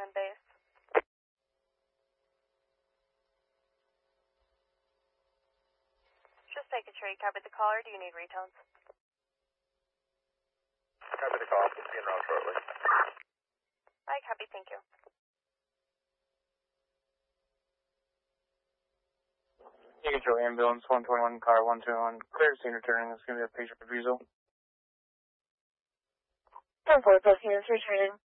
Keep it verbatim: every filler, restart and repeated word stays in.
on base. Just making sure you covered the call, or do you need retones? Copy the call. Be en route shortly. I copy, thank you. You can show ambulance one twenty-one, car one two one, clear to scene returning. It's going to be a patient refusal. ten four, plus units returning.